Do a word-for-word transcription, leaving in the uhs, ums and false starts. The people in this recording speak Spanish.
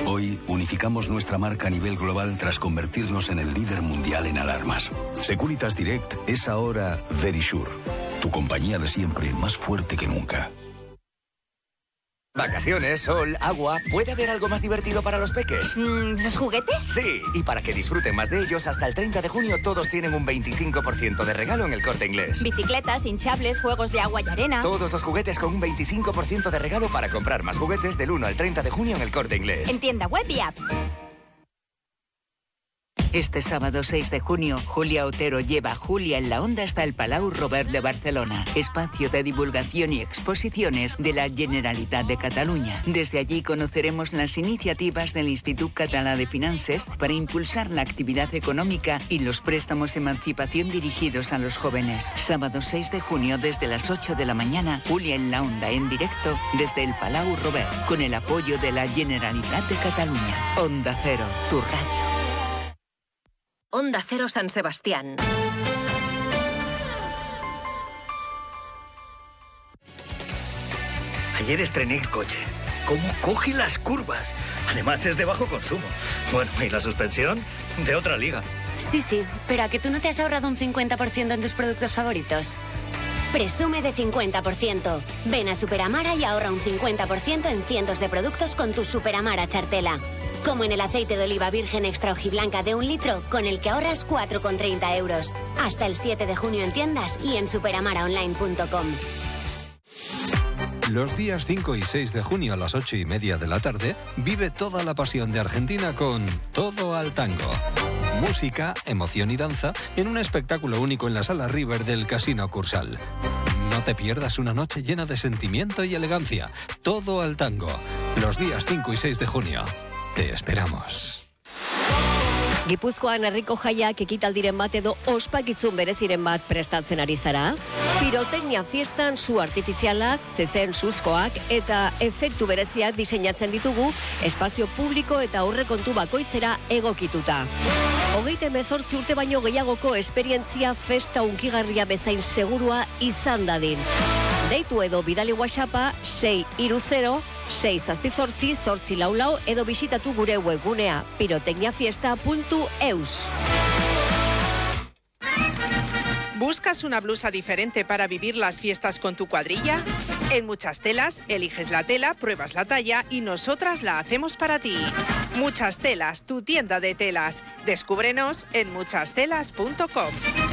Hoy unificamos nuestra marca a nivel global tras convertirnos en el líder mundial en alarmas. Securitas Direct es ahora Verisure, tu compañía de siempre más fuerte que nunca. Vacaciones, sol, agua... ¿Puede haber algo más divertido para los peques? Mm, ¿Los juguetes? Sí, y para que disfruten más de ellos, hasta el treinta de junio todos tienen un veinticinco por ciento de regalo en El Corte Inglés. Bicicletas, hinchables, juegos de agua y arena... Todos los juguetes con un veinticinco por ciento de regalo para comprar más juguetes del uno al treinta de junio en El Corte Inglés. En tienda web y app. Este sábado seis de junio, Julia Otero lleva a Julia en la Onda hasta el Palau Robert de Barcelona, espacio de divulgación y exposiciones de la Generalitat de Cataluña. Desde allí conoceremos las iniciativas del Institut Català de Finances para impulsar la actividad económica y los préstamos emancipación dirigidos a los jóvenes. Sábado seis de junio desde las ocho de la mañana, Julia en la Onda en directo desde el Palau Robert, con el apoyo de la Generalitat de Cataluña. Onda Cero, tu radio. Onda Cero San Sebastián. Ayer estrené el coche. ¿Cómo coge las curvas? Además es de bajo consumo. Bueno, y la suspensión de otra liga. Sí, sí, pero ¿a que tú no te has ahorrado un cincuenta por ciento en tus productos favoritos? Presume de cincuenta por ciento. Ven a Superamara y ahorra un cincuenta por ciento en cientos de productos con tu Superamara Chartela. Como en el aceite de oliva virgen extra hojiblanca de un litro, con el que ahorras cuatro con treinta euros. Hasta el siete de junio en tiendas y en superamara online punto com. Los días cinco y seis de junio a las ocho y media de la tarde, vive toda la pasión de Argentina con Todo al Tango. Música, emoción y danza en un espectáculo único en la Sala River del Casino Cursal. No te pierdas una noche llena de sentimiento y elegancia. Todo al Tango. Los días cinco y seis de junio. Te esperamos. Gipuzkoan herriko jaiak ekitaldiren bat edo ospakizun bereziren bat prestatzen ari zara? Pirotecnia fiestan su artifizialak, zezen suzkoak eta efektu bereziak diseinatzen ditugu espazio publiko eta aurrekontu bakoitzera egokituta. Hogeita hemezortzi urte baino gehiagoko esperientzia festa unkigarria bezain segurua izan dadin. Deitu edo bidali WhatsAppa sei hiru zero sei zazpi zortzi zortzi lau lau edo bisitatu gure webgunea pirotecniafiesta puntu eus. ¿Buscas una blusa diferente para vivir las fiestas con tu cuadrilla? En Muchas Telas, eliges la tela, pruebas la talla y nosotras la hacemos para ti. Muchas Telas, tu tienda de telas. Descúbrenos en muchas telas punto com.